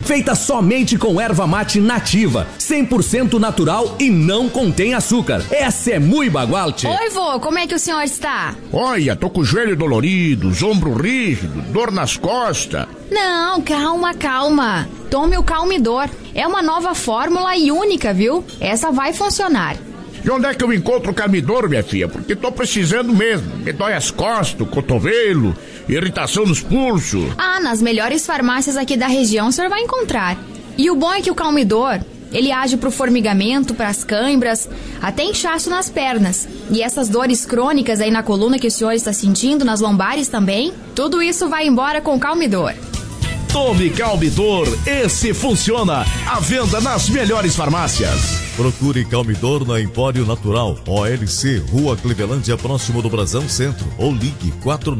feita somente com erva mate nativa, 100% natural e não contém açúcar. Essa é muito bagual, tchê. Oi, vô, como é que o senhor está? Olha, tô com o joelho dolorido, os ombros rígidos, dor nas costas. Não, calma. Tome o Calmidor. É uma nova fórmula e única, viu? Essa vai funcionar. E onde é que eu encontro o Calmidor, minha filha? Porque tô precisando mesmo. Me dói as costas, o cotovelo, irritação nos pulsos. Nas melhores farmácias aqui da região o senhor vai encontrar. E o bom é que o Calmidor, ele age pro formigamento, pras câimbras, até inchaço nas pernas. E essas dores crônicas aí na coluna que o senhor está sentindo, nas lombares também, tudo isso vai embora com o Calmidor. Tome Calmidor, esse funciona. À venda nas melhores farmácias. Procure Calmidor na Empório Natural, OLC, Rua Clevelândia, próximo do Brasão Centro. Ou ligue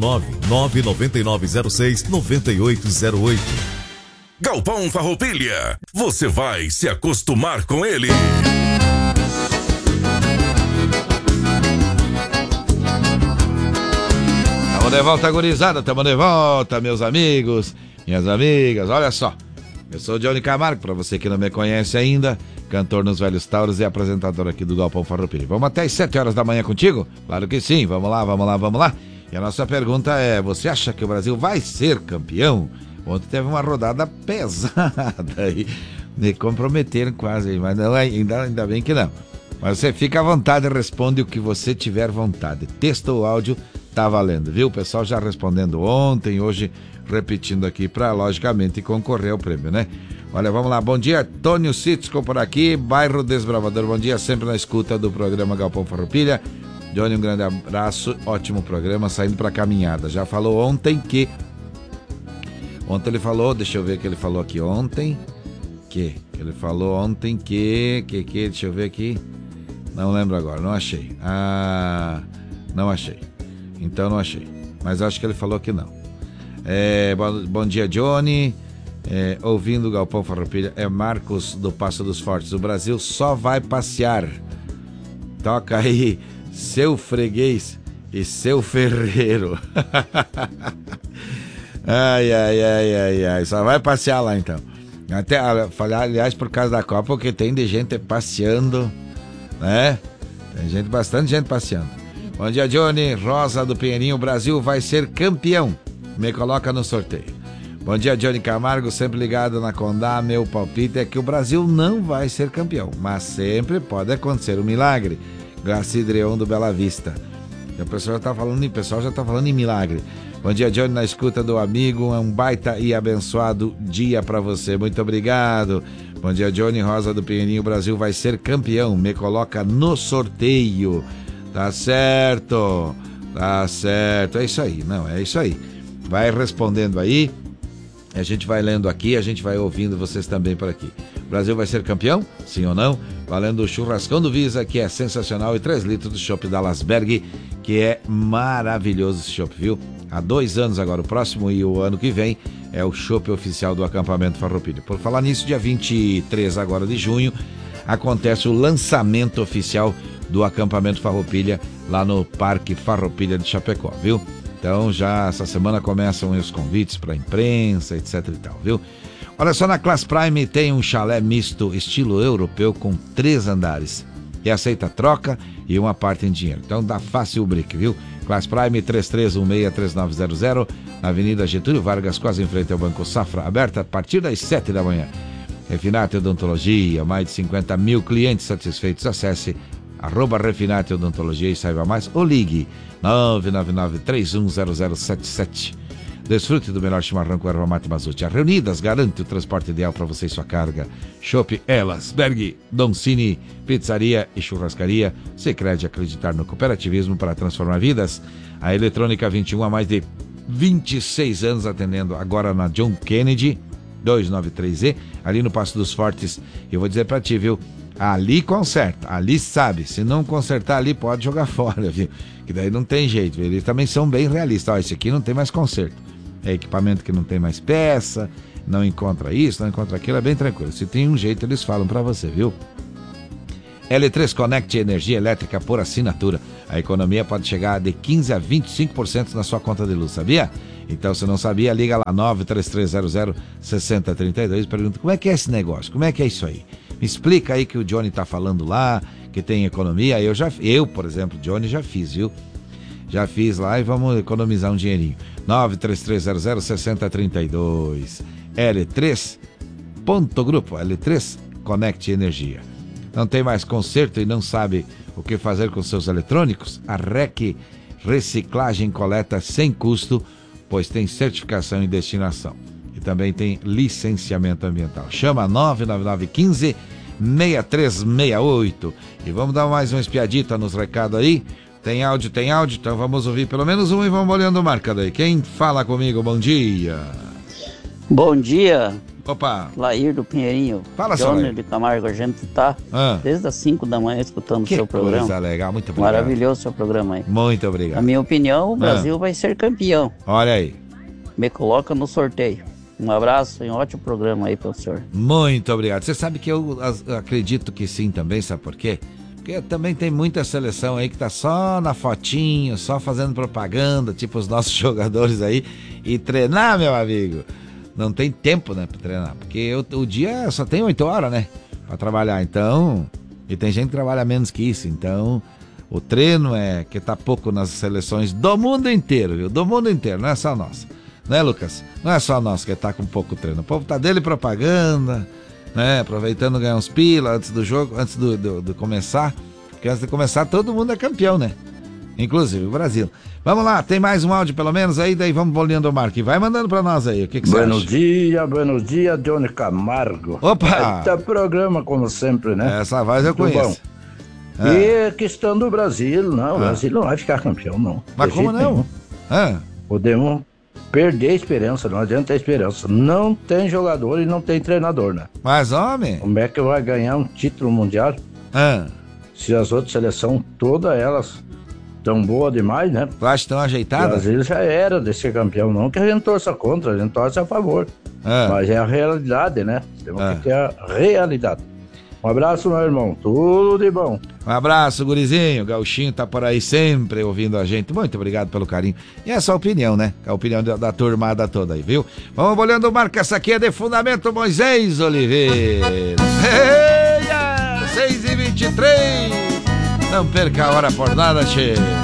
499-9906-9808. Galpão Farroupilha, você vai se acostumar com ele. Tamo de volta, gurizada, tamo de volta, meus amigos, minhas amigas, olha só. Eu sou o Johnny Camargo, pra você que não me conhece ainda, cantor nos Velhos Tauros e apresentador aqui do Galpão Farroupilha. Vamos até às 7 horas da manhã contigo? Claro que sim, vamos lá. E a nossa pergunta é, você acha que o Brasil vai ser campeão? Ontem teve uma rodada pesada aí, me comprometeram quase, mas não, ainda bem que não. Mas você fica à vontade e responde o que você tiver vontade. Texto ou áudio, tá valendo, viu? O pessoal já respondendo ontem, hoje repetindo aqui para, logicamente, concorrer ao prêmio, né? Olha, vamos lá. Bom dia, Tônio Citsco por aqui, bairro Desbravador. Bom dia, sempre na escuta do programa Galpão Farroupilha. Johnny, um grande abraço, ótimo programa, saindo para caminhada. Já falou ontem que... Ontem ele falou, deixa eu ver o que ele falou aqui ontem. Ele falou ontem que... Deixa eu ver aqui. Não lembro agora, não achei. Não achei. Então não achei. Mas acho que ele falou que não. Bom dia, Johnny. Ouvindo o Galpão Farroupilha, é Marcos do Passo dos Fortes. O Brasil só vai passear. Toca aí, seu freguês e seu ferreiro. Ai. Só vai passear lá então. Até falar, aliás, por causa da Copa, porque tem de gente passeando, né? Tem bastante gente passeando. Bom dia, Johnny. Rosa do Pinheirinho, o Brasil vai ser campeão. Me coloca no sorteio. Bom dia, Johnny Camargo, sempre ligado na Condá. Meu palpite é que o Brasil não vai ser campeão, mas sempre pode acontecer um milagre. Glacidreon do Bela Vista. O pessoal já tá falando em milagre. Bom dia, Johnny, na escuta do amigo. Um baita e abençoado dia pra você. Muito obrigado. Bom dia, Johnny. Rosa do Pinheirinho, o Brasil vai ser campeão. Me coloca no sorteio. Tá certo. É isso aí. É isso aí. Vai respondendo aí. A gente vai lendo aqui, a gente vai ouvindo vocês também por aqui. O Brasil vai ser campeão? Sim ou não? Valendo o churrascão do Visa, que é sensacional, e 3 litros do chopp da Lasberg, que é maravilhoso esse chopp, viu? Há 2 anos agora, o próximo e o ano que vem é o chopp oficial do acampamento Farroupilha. Por falar nisso, dia 23 agora de junho, acontece o lançamento oficial do acampamento Farroupilha lá no Parque Farroupilha de Chapecó, viu? Então já essa semana começam os convites para a imprensa, etc e tal, viu? Olha só, na Class Prime tem um chalé misto estilo europeu com 3 andares. E aceita troca e uma parte em dinheiro. Então dá fácil o brick, viu? Class Prime 3316-3900, na Avenida Getúlio Vargas, quase em frente ao Banco Safra, aberta a partir das 7 da manhã. Refinate Odontologia, mais de 50 mil clientes satisfeitos. Acesse @Refinate Odontologia e saiba mais, ou ligue 999-310077. Desfrute do melhor chimarrão com erva mate Mazute. A Reunidas garante o transporte ideal para você e sua carga. Chopp Elasberg, Doncini, pizzaria e churrascaria. Sicredi, acreditar no cooperativismo para transformar vidas. A Eletrônica 21 há mais de 26 anos atendendo, agora na John Kennedy 293E, ali no Passo dos Fortes. Eu vou dizer para ti, viu? Ali conserta, ali sabe. Se não consertar ali, pode jogar fora, viu? Que daí não tem jeito, viu? Eles também são bem realistas. Ó, esse aqui não tem mais conserto. É equipamento que não tem mais peça, não encontra isso, não encontra aquilo, é bem tranquilo. Se tem um jeito, eles falam pra você, viu? L3 Connect, energia elétrica por assinatura. A economia pode chegar de 15% a 25% na sua conta de luz, sabia? Então, se não sabia, liga lá, 93300-6032, pergunta, como é que é esse negócio? Como é que é isso aí? Me explica aí que o Johnny tá falando lá, que tem economia. Eu, por exemplo, Johnny, já fiz, viu? Já fiz lá e vamos economizar um dinheirinho. 93300-6032. L3 Grupo, L3 Connect Energia. Não tem mais conserto e não sabe o que fazer com seus eletrônicos? A REC Reciclagem Coleta sem custo, pois tem certificação e destinação. E também tem licenciamento ambiental. Chama 99915-6368. E vamos dar mais uma espiadita nos recados aí. Tem áudio, então vamos ouvir pelo menos um e vamos olhando o marca daí. Quem fala comigo? Bom dia. Bom dia. Opa. Lair do Pinheirinho. Fala, Johnny de Camargo, a gente tá desde as 5 da manhã escutando o seu programa. Que coisa legal, muito obrigado. Maravilhoso o seu programa aí. Muito obrigado. Na minha opinião, o Brasil vai ser campeão. Olha aí. Me coloca no sorteio. Um abraço e um ótimo programa aí pro senhor. Muito obrigado. Você sabe que eu acredito que sim também, sabe por quê? Porque também tem muita seleção aí que tá só na fotinho, só fazendo propaganda, tipo os nossos jogadores aí. E treinar, meu amigo, não tem tempo, né, pra treinar. Porque o dia só tem 8 horas, né, pra trabalhar. Então, e tem gente que trabalha menos que isso. Então, o treino que tá pouco nas seleções do mundo inteiro, viu? Do mundo inteiro, não é só nossa. Né, Lucas? Não é só nós que tá com pouco treino. O povo tá dele propaganda, né? Aproveitando ganhar uns pila antes do jogo, antes do começar. Porque antes de começar, todo mundo é campeão, né? Inclusive o Brasil. Vamos lá, tem mais um áudio pelo menos aí, daí vamos boleando o Marco. Vai mandando pra nós aí, o que você acha? Buenos dias, Johnny Camargo. Opa! Tá programa como sempre, né? Essa voz eu conheço. E a questão do Brasil, não, o Brasil não vai ficar campeão, não. Mas como não? Podemos perder a esperança, não adianta a esperança. Não tem jogador e não tem treinador, né? Mas, homem... Como é que vai ganhar um título mundial? Se as outras seleções, todas elas, tão boas demais, né? Tu acha que estão ajeitadas? O Brasil já era de ser campeão, não que a gente torça contra, a gente torce a favor. Mas é a realidade, né? Temos que ter a realidade. Um abraço, meu irmão. Tudo de bom. Um abraço, gurizinho. Gauchinho tá por aí sempre ouvindo a gente. Muito obrigado pelo carinho. E essa opinião, né? A opinião da turmada toda aí, viu? Vamos olhando o marca. Essa aqui é de Fundamento Moisés Oliveira. 6h23. Não perca a hora por nada, che.